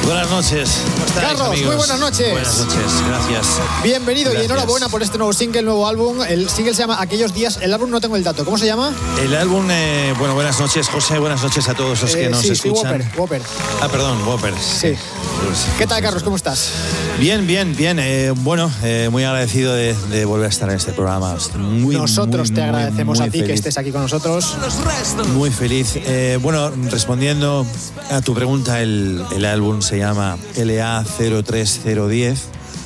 Buenas noches. ¿Cómo estáis, Carlos, amigos? muy buenas noches. Buenas noches, gracias. Bienvenido Gracias. y enhorabuena por este nuevo single, nuevo álbum. El single se llama Aquellos días. El álbum no tengo el dato. ¿Cómo se llama? El álbum, bueno, buenas noches, José. Buenas noches a todos los que nos escuchan. Sí, Whopper. Ah, perdón, Whopper. Sí. ¿Qué tal, Carlos? ¿Cómo estás? Bien. Muy agradecido de volver a estar en este programa. Nosotros te agradecemos muy a ti feliz. que estés aquí con nosotros. Muy feliz. Respondiendo a tu pregunta, el álbum se llama LA03010.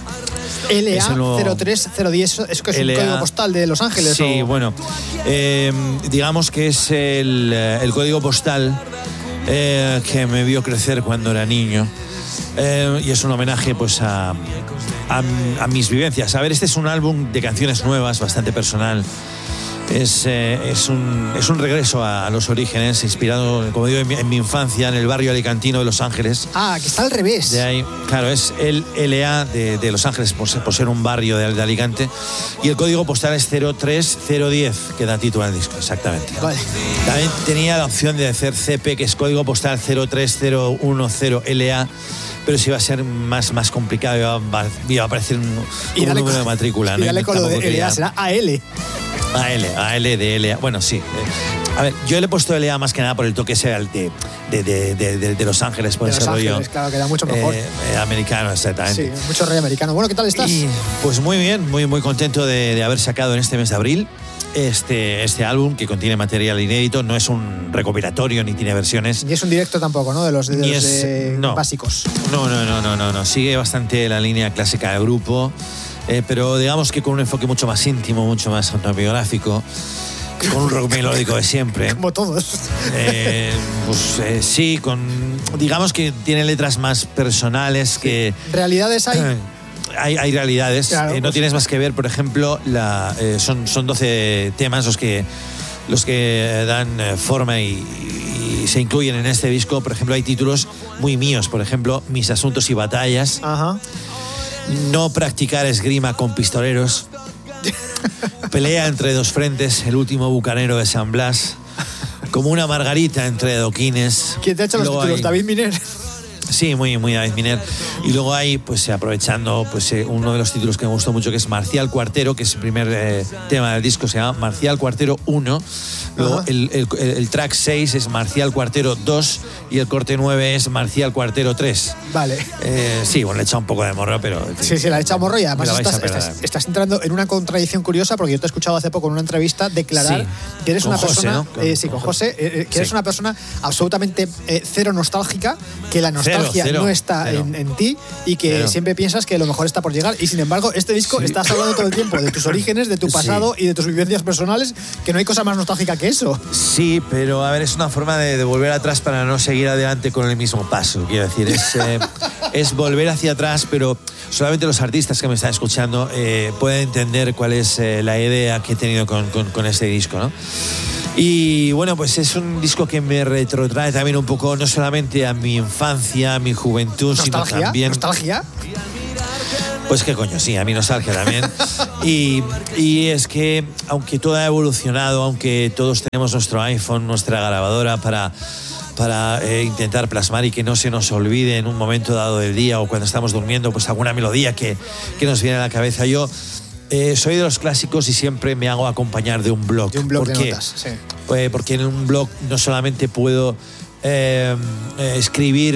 LA03010, ¿es que es un código postal de Los Ángeles? Sí, bueno, digamos que es el código postal que me vio crecer cuando era niño. Y es un homenaje pues a mis vivencias. A ver, este es un álbum de canciones nuevas, bastante personal. Es un regreso a los orígenes, inspirado, como digo, en mi infancia, en el barrio alicantino de Los Ángeles. Ah, que está al revés. De ahí, claro, es el LA de Los Ángeles, por ser un barrio de Alicante. Y el código postal es 03010, que da título al disco, exactamente. Vale. También tenía la opción de hacer CP, que es código postal 03010 LA, pero si iba a ser más complicado, iba a aparecer un número de matrícula. Y dale con lo de LA, será AL. AL de LA. Bueno, sí. A ver, yo le he puesto LA más que nada por el toque ese de Los Ángeles, por de ese Los rollo. Ángeles, claro, queda mucho mejor. Americano, exactamente. Sí, mucho rollo americano. Bueno, ¿qué tal estás? Y, pues muy bien, muy contento de haber sacado en este mes de abril este álbum, que contiene material inédito. No es un recopilatorio ni tiene versiones. Ni es un directo tampoco, ¿no? De los no. básicos. No. Sigue bastante la línea clásica del grupo. Pero digamos que con un enfoque mucho más íntimo, mucho más autobiográfico, con un rock melódico de siempre. Como todos. Sí, digamos que tiene letras más personales que... ¿Realidades hay? Hay realidades. Claro, no tienes más que ver, por ejemplo, son 12 temas los que dan forma y se incluyen en este disco. Por ejemplo, hay títulos muy míos, por ejemplo, Mis asuntos y batallas. Ajá. No practicar esgrima con pistoleros. Pelea entre dos frentes, el último bucanero de San Blas. Como una margarita entre adoquines. ¿Quién te ha hecho los títulos? ¿David Miner? Sí, muy David Miner. Y luego hay, pues aprovechando, uno de los títulos que me gustó mucho, que es Marcial Cuartero, que es el primer tema del disco, se llama Marcial Cuartero 1. Luego el track 6 es Marcial Cuartero 2 y el corte 9 es Marcial Cuartero 3. Vale. Sí, bueno, le he echado un poco de morro, pero... Sí, le ha echado morro y además estás entrando en una contradicción curiosa, porque yo te he escuchado hace poco en una entrevista declarar que eres una persona... Con José, que eres una persona absolutamente cero nostálgica, que la nostalgia no está en ti y que siempre piensas que lo mejor está por llegar. Y sin embargo, este disco estás hablando todo el tiempo de tus orígenes, de tu pasado y de tus vivencias personales, que no hay cosa más nostálgica que eso. Sí, pero a ver, es una forma de volver atrás para no seguir adelante con el mismo paso. Quiero decir, es volver hacia atrás, pero solamente los artistas que me están escuchando pueden entender cuál es la idea que he tenido con este disco, ¿no? Y bueno, pues es un disco que me retrotrae también un poco, no solamente a mi infancia, a mi juventud, sino también... ¿Nostalgia? Pues qué coño, sí, a mi nostalgia también. y es que, aunque todo ha evolucionado, aunque todos tenemos nuestro iPhone, nuestra grabadora para intentar plasmar y que no se nos olvide en un momento dado del día o cuando estamos durmiendo, pues alguna melodía que nos viene a la cabeza. Yo soy de los clásicos y siempre me hago acompañar de un blog. De un blog de notas, sí. Porque en un blog no solamente puedo escribir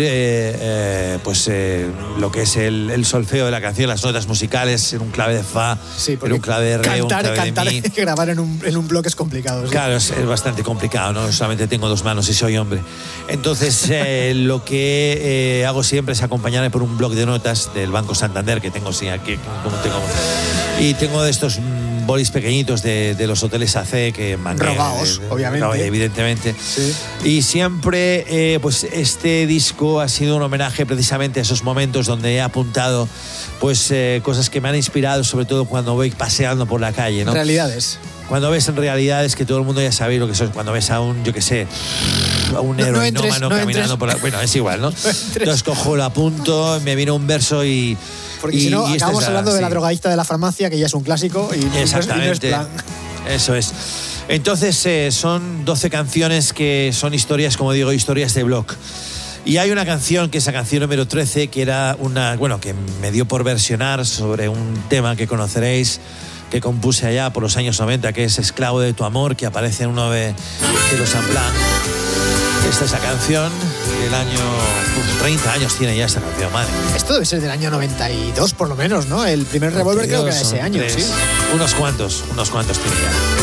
lo que es el solfeo de la canción, las notas musicales en un clave de fa, en un clave de re, cantar, un clave de mi. Grabar en un blog es complicado. ¿Sí? Claro, es bastante complicado, ¿no? Solamente tengo dos manos y soy hombre. Entonces, lo que hago siempre es acompañarme por un blog de notas del Banco Santander, que tengo, sí, aquí, y tengo de estos bolis pequeñitos de los hoteles AC que mandan robados, obviamente, evidentemente. Sí. Y siempre pues este disco ha sido un homenaje precisamente a esos momentos donde he apuntado pues cosas que me han inspirado, sobre todo cuando voy paseando por la calle, ¿no? Realidades. Cuando ves en realidades que todo el mundo ya sabe lo que son, cuando ves a un, yo qué sé, a un heroinómano caminando por la... Bueno, es igual, ¿no? Entonces cojo, lo apunto, me viene un verso y... Porque si no, acabamos hablando de la drogadicta de la farmacia, que ya es un clásico y exactamente. No es plan. Eso es. Entonces son 12 canciones que son historias, como digo, historias de blog. Y hay una canción, que es la canción número 13, que era que me dio por versionar sobre un tema que conoceréis, que compuse allá por los años 90, que es Esclavo de tu amor, que aparece en uno de los Unplugged. Esta es la canción del año... 30 años tiene ya esta canción, madre. Esto debe ser del año 92, por lo menos, ¿no? El primer Revolver creo que era de ese año, sí. Unos cuantos tiene ya.